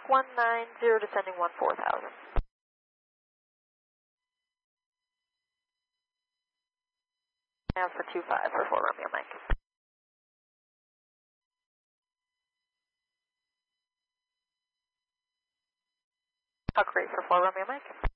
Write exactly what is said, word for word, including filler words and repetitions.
one nine zero, descending one four thousand. Now for two five for four Romeo Mike. Huck rate for four Romeo Mike.